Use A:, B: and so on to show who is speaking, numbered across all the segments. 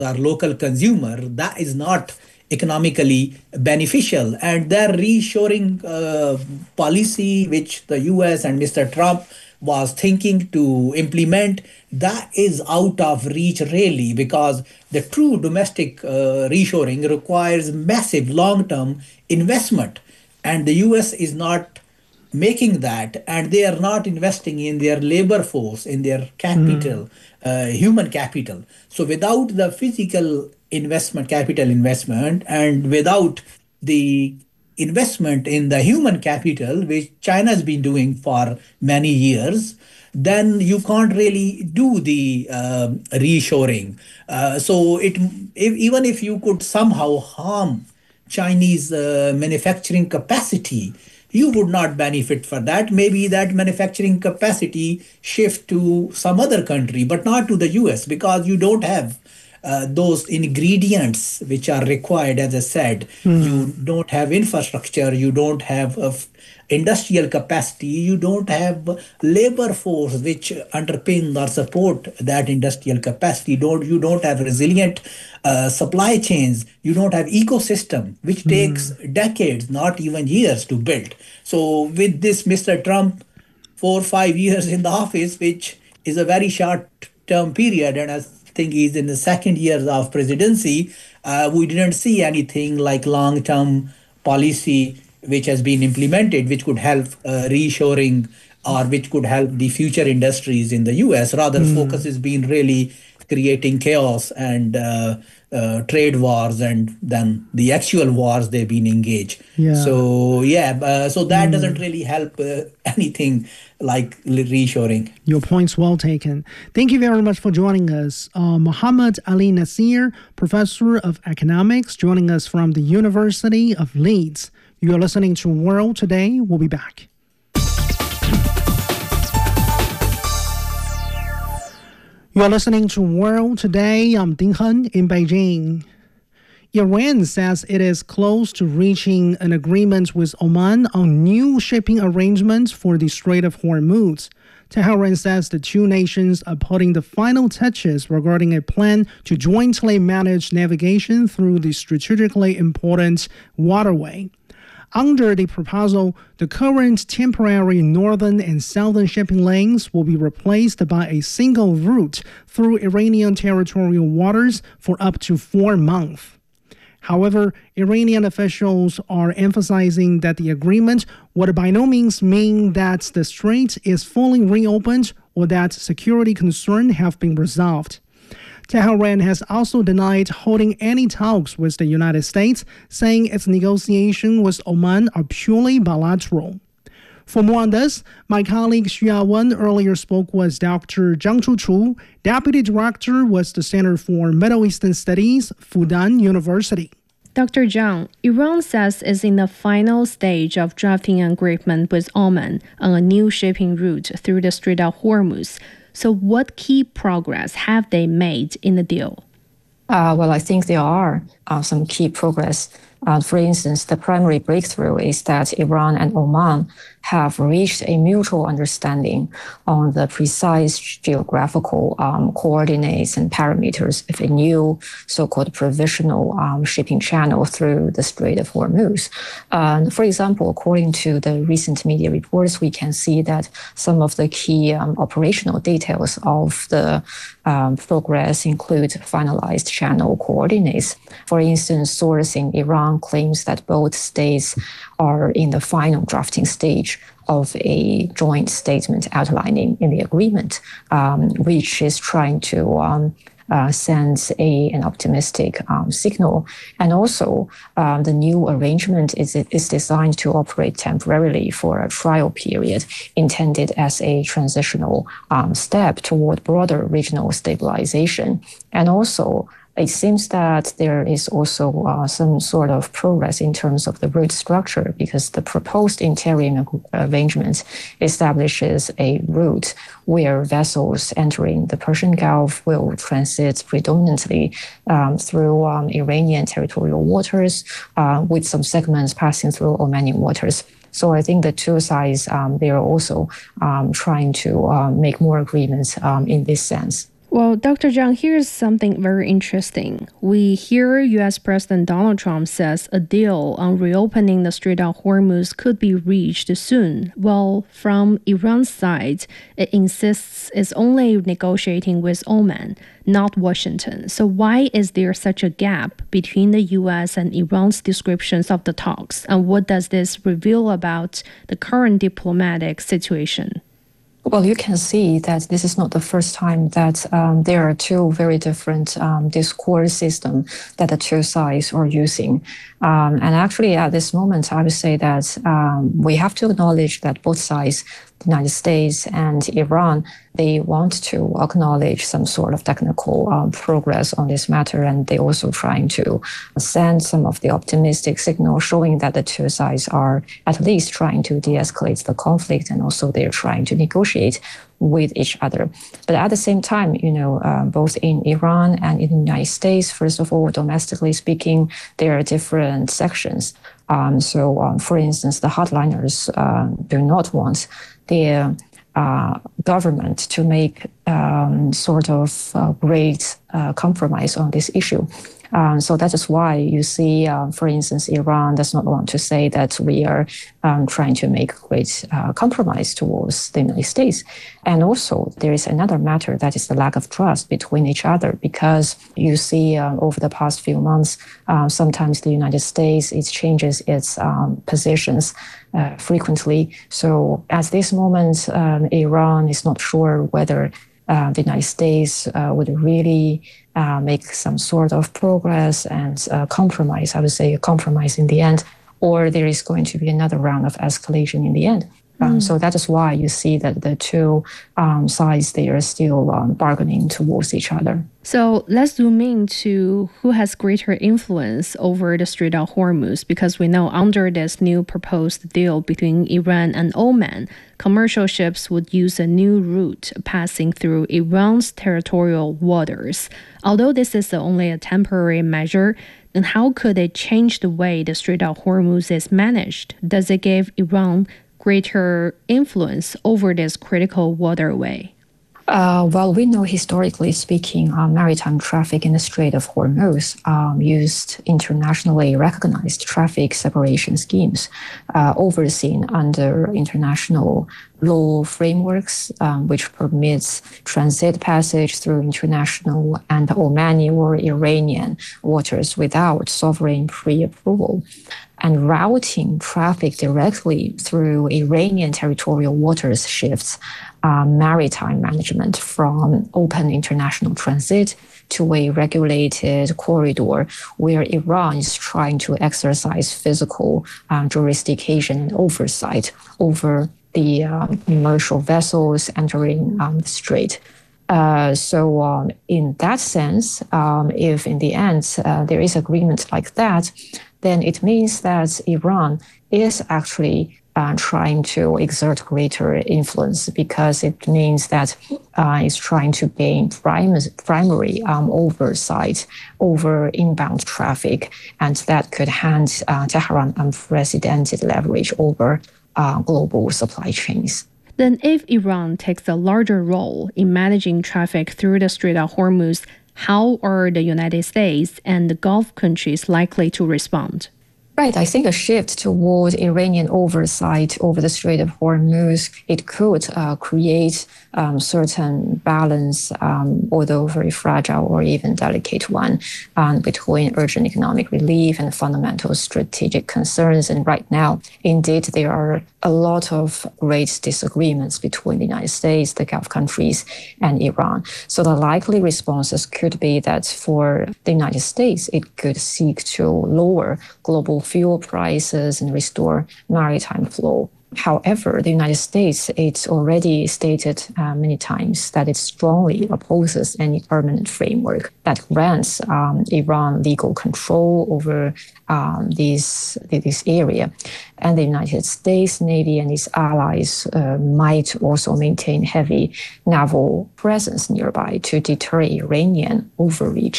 A: or local consumer, that is not economically beneficial. And their reshoring policy, which the US and Mr. Trump was thinking to implement, that is out of reach really, because the true domestic reshoring requires massive long-term investment, and the US is not making that, and they are not investing in their labor force, in their capital, human capital. So without the physical investment, capital investment, and without the investment in the human capital, which China has been doing for many years, then you can't really do the reshoring. So even if you could somehow harm Chinese manufacturing capacity, you would not benefit for that. Maybe that manufacturing capacity shift to some other country, but not to the US, because you don't have those ingredients which are required. As I said, you don't have infrastructure, you don't have industrial capacity, you don't have labor force which underpin or support that industrial capacity. You don't have resilient supply chains, you don't have ecosystem which takes decades, not even years, to build. So with this Mr. Trump 4 or 5 years in the office, which is a very short term period, and I think he's in the second year of presidency, we didn't see anything like long term policy which has been implemented, which could help reshoring or which could help the future industries in the US. Rather, focus has been really creating chaos and trade wars, and then the actual wars they've been engaged.
B: Yeah.
A: So so that doesn't really help anything like reshoring.
B: Your point's well taken. Thank you very much for joining us. Muhammad Ali Nasir, Professor of Economics, joining us from the University of Leeds. You are listening to World Today. We'll be back. You are listening to World Today. I'm Ding Hen in Beijing. Iran says it is close to reaching an agreement with Oman on new shipping arrangements for the Strait of Hormuz. Tehran says the two nations are putting the final touches regarding a plan to jointly manage navigation through the strategically important waterway. Under the proposal, the current temporary northern and southern shipping lanes will be replaced by a single route through Iranian territorial waters for up to 4 months. However, Iranian officials are emphasizing that the agreement would by no means mean that the strait is fully reopened or that security concerns have been resolved. Tehran has also denied holding any talks with the United States, saying its negotiations with Oman are purely bilateral. For more on this, my colleague Xu Yawen earlier spoke with Dr. Zhang Chuchu, Deputy Director with the Center for Middle Eastern Studies, Fudan University.
C: Dr. Zhang, Iran says it's in the final stage of drafting an agreement with Oman on a new shipping route through the Strait of Hormuz. So what key progress have they made in the deal?
D: Well, I think there are some key progress. For instance, the primary breakthrough is that Iran and Oman have reached a mutual understanding on the precise geographical coordinates and parameters of a new so-called provisional shipping channel through the Strait of Hormuz. For example, according to the recent media reports, we can see that some of the key operational details of the progress include finalized channel coordinates. For instance, source in Iran claims that both states are in the final drafting stage of a joint statement outlining in the agreement, which is trying to send an optimistic signal. And also, the new arrangement is designed to operate temporarily for a trial period, intended as a transitional step toward broader regional stabilization. And also, it seems that there is also some sort of progress in terms of the route structure, because the proposed interim arrangement establishes a route where vessels entering the Persian Gulf will transit predominantly through Iranian territorial waters, with some segments passing through Omani waters. So I think the two sides, they are also trying to make more agreements in this sense.
C: Well, Dr. Zhang, here's something very interesting. We hear U.S. President Donald Trump says a deal on reopening the Strait of Hormuz could be reached soon. Well, from Iran's side, it insists it's only negotiating with Oman, not Washington. So why is there such a gap between the U.S. and Iran's descriptions of the talks? And what does this reveal about the current diplomatic situation?
D: Well, you can see that this is not the first time that there are two very different discourse systems that the two sides are using. And actually, at this moment, I would say that we have to acknowledge that both sides, the United States and Iran, they want to acknowledge some sort of technical progress on this matter, and they're also trying to send some of the optimistic signals showing that the two sides are at least trying to de-escalate the conflict, and also they're trying to negotiate with each other. But at the same time, both in Iran and in the United States, first of all, domestically speaking, there are different sections. For instance, the hardliners do not want their government to make sort of great compromise on this issue. So that is why you see, for instance, Iran does not want to say that we are trying to make great compromise towards the United States. And also, there is another matter that is the lack of trust between each other, because you see over the past few months, sometimes the United States, it changes its positions frequently. So at this moment, Iran is not sure whether the United States would really make some sort of progress and compromise, I would say a compromise in the end, or there is going to be another round of escalation in the end. So that is why you see that the two sides, they are still bargaining towards each other.
C: So let's zoom in to who has greater influence over the Strait of Hormuz, because we know under this new proposed deal between Iran and Oman, commercial ships would use a new route passing through Iran's territorial waters. Although this is only a temporary measure, then how could it change the way the Strait of Hormuz is managed? Does it give Iran greater influence over this critical waterway?
D: Well, we know historically speaking, maritime traffic in the Strait of Hormuz used internationally recognized traffic separation schemes overseen under international law frameworks, which permits transit passage through international and Omani or Iranian waters without sovereign pre-approval. And routing traffic directly through Iranian territorial waters shifts maritime management from open international transit to a regulated corridor where Iran is trying to exercise physical jurisdiction and oversight over the commercial vessels entering the strait. So in that sense, if in the end there is agreement like that, then it means that Iran is actually trying to exert greater influence, because it means that it's trying to gain primary oversight over inbound traffic, and that could hand Tehran unprecedented leverage over global supply chains.
C: Then if Iran takes a larger role in managing traffic through the Strait of Hormuz, how are the United States and the Gulf countries likely to respond?
D: Right. I think a shift toward Iranian oversight over the Strait of Hormuz, it could create certain balance, although very fragile or even delicate one, between urgent economic relief and fundamental strategic concerns. And right now, indeed, there are a lot of great disagreements between the United States, the Gulf countries, and Iran. So the likely responses could be that for the United States, it could seek to lower global fuel prices and restore maritime flow. However, the United States, it's already stated many times that it strongly opposes any permanent framework that grants Iran legal control over this area. And the United States Navy and its allies might also maintain heavy naval presence nearby to deter Iranian overreach.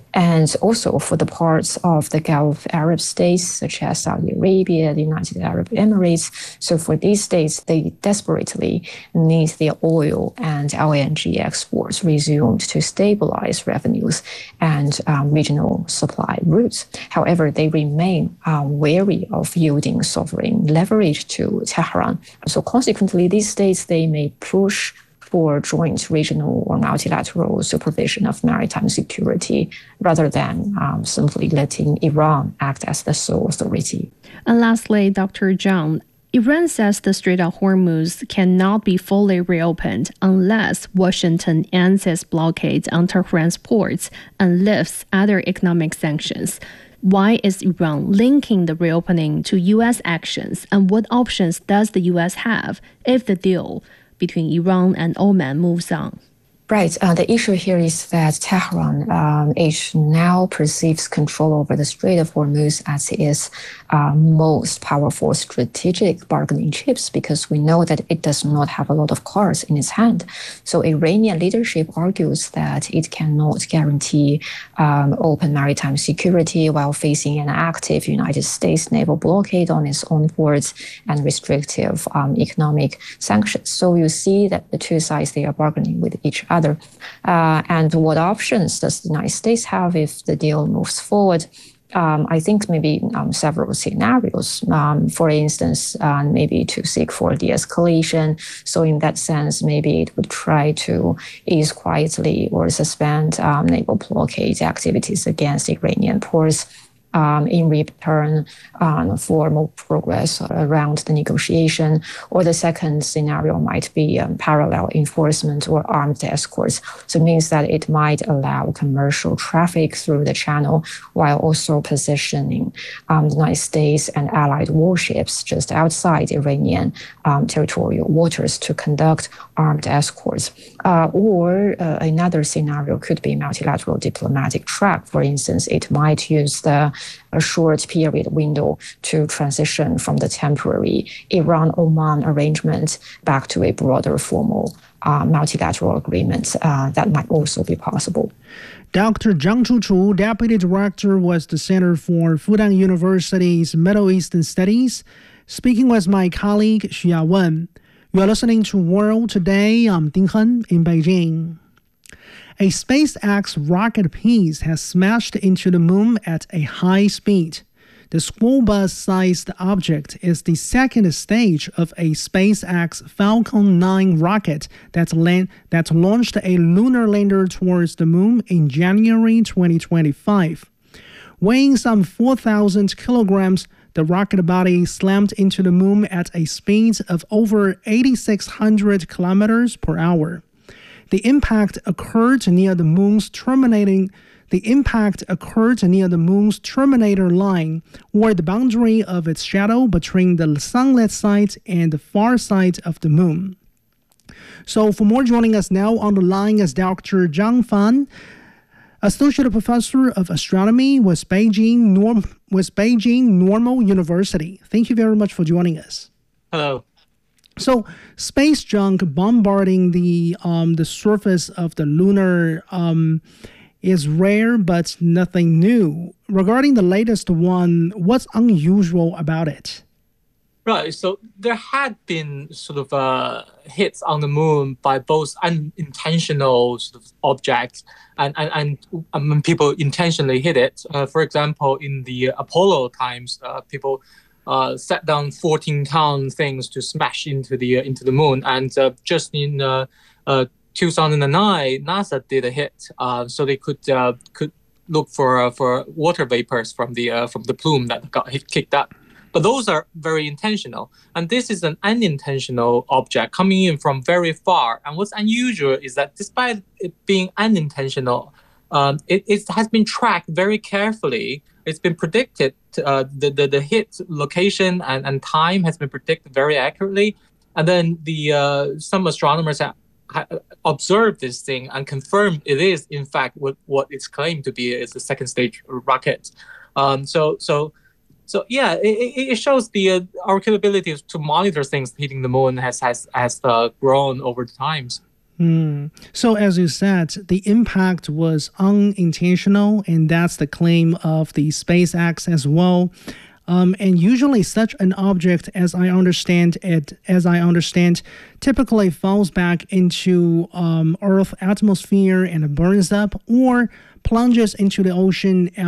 D: And also for the parts of the Gulf Arab states, such as Saudi Arabia, the United Arab Emirates. So for these states, they desperately need the oil and LNG exports resumed to stabilize revenues and regional supply routes. However, they remain wary of yielding sovereign leverage to Tehran. So consequently, these states, they may push for joint regional or multilateral supervision of maritime security rather than simply letting Iran act as the sole authority.
C: And lastly, Dr. Zhang, Iran says the Strait of Hormuz cannot be fully reopened unless Washington ends its blockade on Tehran's ports and lifts other economic sanctions. Why is Iran linking the reopening to U.S. actions, and what options does the U.S. have if the deal between Iran and Oman moves on?
D: Right. The issue here is that Tehran it now perceives control over the Strait of Hormuz as its most powerful strategic bargaining chips, because we know that it does not have a lot of cards in its hand. So Iranian leadership argues that it cannot guarantee open maritime security while facing an active United States naval blockade on its own ports and restrictive economic sanctions. So you see that the two sides, they are bargaining with each other. And what options does the United States have if the deal moves forward? I think maybe several scenarios. For instance, maybe to seek for de-escalation. So in that sense, maybe it would try to ease quietly or suspend naval blockade activities against Iranian ports. In return for more progress around the negotiation. Or the second scenario might be parallel enforcement or armed escorts. So it means that it might allow commercial traffic through the channel while also positioning the United States and allied warships just outside Iranian territorial waters to conduct armed escorts. Or another scenario could be multilateral diplomatic track. For instance, it might use a short period window to transition from the temporary Iran-Oman arrangement back to a broader formal multilateral agreement. That might also be possible.
B: Dr. Zhang Chuchu, Deputy Director with the Center for Fudan University's Middle Eastern Studies, speaking with my colleague Xia Wen. You are listening to World Today. I'm Ding Hen in Beijing. A SpaceX rocket piece has smashed into the moon at a high speed. The school bus-sized object is the second stage of a SpaceX Falcon 9 rocket that launched a lunar lander towards the moon in January 2025. Weighing some 4,000 kilograms, the rocket body slammed into the moon at a speed of over 8,600 kilometers per hour. The impact occurred near the moon's terminator line, or the boundary of its shadow between the sunlit side and the far side of the moon. So for more, joining us now on the line is Dr. Zhang Fan, Associate Professor of Astronomy with Beijing Normal University. Thank you very much for joining us.
E: Hello.
B: So, space junk bombarding the surface of the lunar is rare, but nothing new. Regarding the latest one, what's unusual about it?
E: Right. So there had been sort of hits on the moon by both unintentional sort of objects and people intentionally hit it. For example, in the Apollo times, people set down 14-ton things to smash into the moon, and just in 2009, NASA did a hit, so they could look for water vapors from the plume that got kicked up. But those are very intentional, and this is an unintentional object coming in from very far. And what's unusual is that despite it being unintentional, it has been tracked very carefully. It's been predicted, the hit location and time has been predicted very accurately. And then some astronomers have observed this thing and confirmed it is, in fact, what it's claimed to be is the second stage rocket. So yeah, it shows our capability to monitor things hitting the moon has grown over the times.
B: So, as you said, the impact was unintentional, and that's the claim of the SpaceX as well. And usually, such an object, as I understand, typically falls back into Earth atmosphere and burns up, or plunges into the ocean